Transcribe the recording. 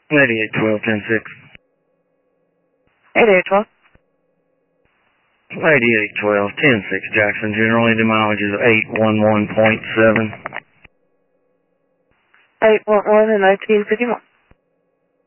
8812, 106. 8812. 8812, 106, Jackson. Generally, the mileage is 811.7. 811 and 1951.